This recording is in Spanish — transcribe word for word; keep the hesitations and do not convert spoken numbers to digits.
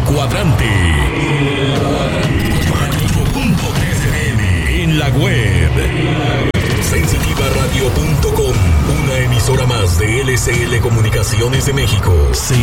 Cuadrante. En la web. sensitiva radio punto com, una emisora más de L C L Comunicaciones de México.